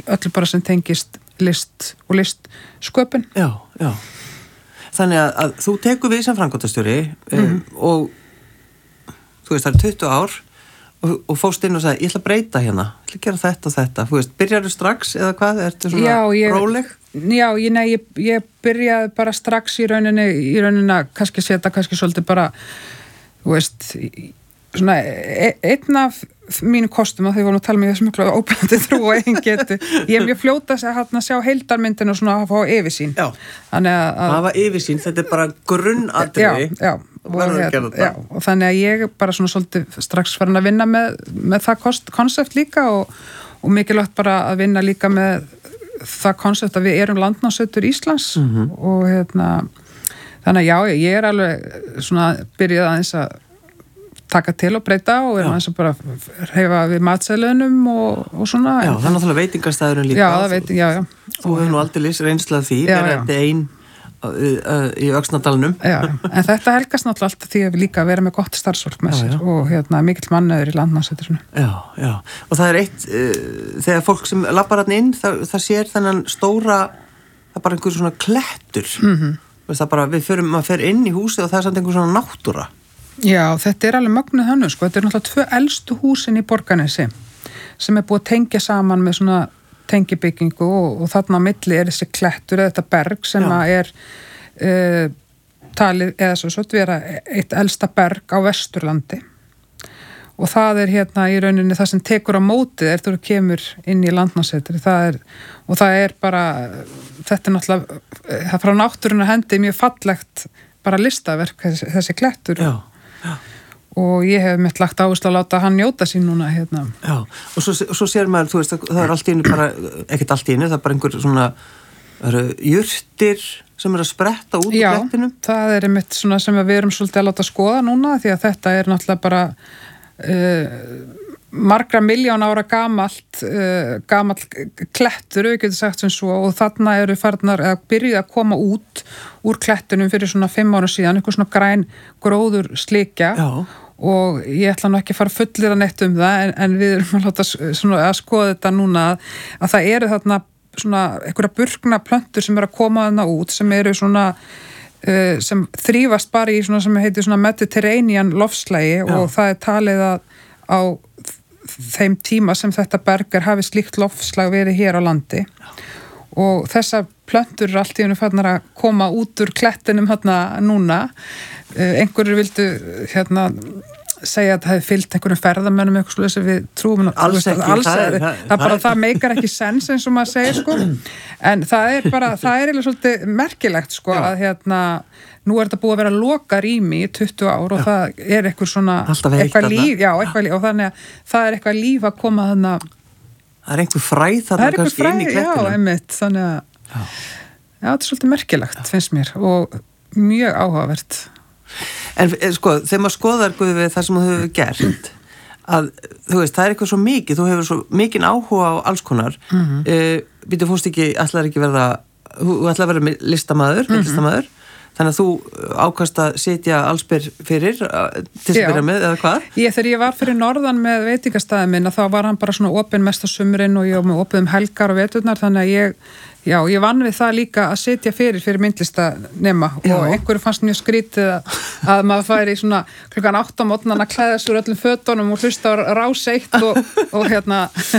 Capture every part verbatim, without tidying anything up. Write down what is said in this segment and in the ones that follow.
öllu bara sem tengist list og listsköpun. Já, já. Þannig að, að þú tekur við sem framkvæmdastjóri mm. um, og þú veist, það er tuttugu ár og, og fóst inn og sagði, ég ætla að breyta hérna, ég ætla að gera þetta og þetta. Þú veist, byrjarðu strax eða hvað? Ertu svona já, ég, róleg? Já, ég, nei, ég, ég byrjaði bara strax í rauninni, í rauninni að kannski setja, kannski svolítið bara, þú veist, svona e, einn af mínu kostum að þau voru að tala með þessu mjög óbyrjandi trú og eigin getu. Ég er mjög fljóta að hérna, sjá heildarmyndinu og svona að fá yfirsýn. Já, þannig að... að hafa yfirsýn, þetta er bara grunnatriði. Já, já. Og, hér, já, og þannig að ég bara svona svolítið strax farin að vinna með, með það konsept líka og, og mikilvægt bara að vinna líka með það konsept að við erum landnámsveitur Íslands mm-hmm. og hérna, þannig að já, ég er alveg svona byrjað aðeins að taka til og breyta og erum aðeins að bara hreyfa við matseðlunum og, og svona. Já, það er náttúrulega veitingastæðurinn líka. Já, það veit, já, já. Þú hefur nú aldrei reynslað því, já, er þetta einn í Öxnadalnum. Já, en þetta helgast náttúrulega alltaf því að við líka vera með gott starfsfólk með sér já, já. Og hérna mikill mannauður í landnámsveitur. Já, já. Og það er eitt, uh, þegar fólk sem labbar hann inn, það, það sér þennan stóra, það er bara einhver svona klettur. Mm-hmm. Það bara, við förum, maður fer inn í húsið og það er samt einhver svona náttúra. Já, þetta er alveg mögnuð hannu, sko. Þetta er náttúrulega tvö elstu húsin í Borgarnesi sem er búið að tengja saman með svona tengibyggingu og, og þarna á milli er þessi klettur eða þetta berg sem að er uh, talið eða svo svo vera eitt elsta berg á Vesturlandi og það er hérna í rauninni það sem tekur á mótið er þú kemur inn í landnámsveitur það er, og það er bara þetta er náttúrulega það frá náttúrunnar hendi mjög fallegt bara listaverk þessi, þessi klettur Já, já og ég hef mitt lagt áherslu að láta hann njóta sín núna hérna. Já, og svo, svo sér maður, þú veist, það er allt í einu bara, ekkert allt í einu, það er bara einhver svona, það eru jurtir sem eru að spretta út Já, úr klettinum. Já, það er einmitt svona sem við erum svolítið að láta skoða núna því að þetta er náttúrulega bara uh, margra miljón ára gamalt, uh, gamalt klettur, við getum sagt sem svo og þarna eru farnar að byrja að koma út úr klettinum fyrir svona fimm ára síðan, eitthvað svona græn gróður slikja Já. Og ég ætla nú ekki að fara fullir að neitt um það en, en við erum að láta svona, að skoða þetta núna að, að það eru þarna svona einhverja burkna plöntur sem eru að koma þarna út sem eru svona uh, sem þrífast bara í svona sem heitir svona Mediterranean lofslægi Já. Og það er talið að á þeim tíma sem þetta berg er hafi slíkt loftslag verið hér á landi Já. Og þessar plöntur er allt í hennu farnar að koma út úr klettinum hérna núna uh, einhverjur vildu hérna segja að það hefði fyllt einhverjum ferðamönnum eitthvað slúið sem við trúum alls ekki, alls það, er, það, það bara það meikar ekki sens eins og maður segir sko en það er bara, það er eiginlega svolítið merkilegt sko Já. Að hérna nú er þetta búið að vera loka rými í tuttugu ár og já. Það er eitthvað svona eitthvað líf, já, eitthvað líf og þannig að það er eitthvað líf að koma þannig það er einhver fræð þarna kannski inn í klettinu já, einmitt, þannig að já. Já, þetta er svolítið merkilegt, finnst mér og mjög áhugavert En sko, þegar maður skoðar Guð við það sem þú hefur gert að, þú veist, það er eitthvað svo mikið þú hefur svo mikinn áhuga á alls konar mm-hmm. uh, býtu fórst ekki, ætlar ekki verða þú ætlar að vera listamaður mm-hmm. listamaður, þannig að þú ákast að setja allsbyr fyrir til að byrja með, eða hvað? Ég, þegar ég var fyrir norðan með veitingastæði minna, þá var hann bara svona opinn mest á sumrin og ég var með opið um helgar og veturnar, þannig að ég Já, ég vann við það líka að setja fyrir fyrir myndlistanema og einhverju fannst mjög skrítið að, að maður færi svona klukkan átta á mótnan að klæða sig úr öllum fötunum og hlusta á Rás eitt og, og hérna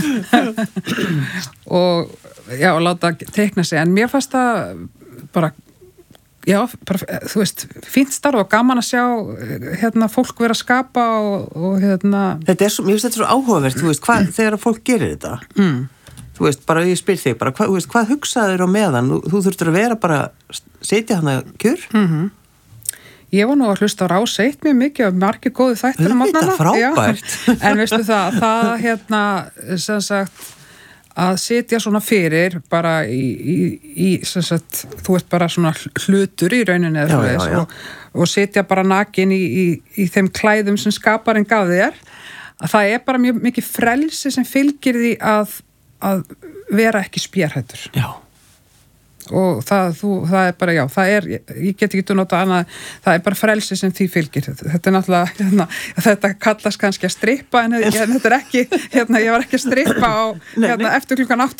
og já, og láta teikna sig, en mér fannst það bara, já, bara, þú veist, fínt starf og gaman að sjá hérna fólk vera að skapa og, og hérna Þetta er svo, mér finnst þetta svo áhugavert, þú veist, hvað, þegar fólk gerir þetta mm. Þú veist, bara ég spyr þig, bara, hvað, þú veist, hvað hugsaður á meðan? Þú, þú þurftur að vera bara, setja hana kjör? Mhm. Ég var nú að hlusta á Rás eitt mjög mikið og margir góðu þættir á mótnana. Þetta er frábært. En veistu það, það hérna, sem sagt, að setja svona fyrir, bara í, í, í sem sagt, þú veist bara svona hlutur í rauninni eða já, já, já. Og, og setja bara nakin í, í, í þeim klæðum sem skaparinn gaf þér, að það er bara mjög mikið frelsi sem fylgir því að að vera ekki spjærhættur. Já. Og það, þú, það er bara, já, það er, ég get ekki nota annað, það er bara frelsi sem því fylgir. Þetta er náttúrulega, hérna, þetta kallast kannski að strippa, en, en þetta er ekki, hérna, ég var ekki að strippa á, hérna, eftir klukkan átta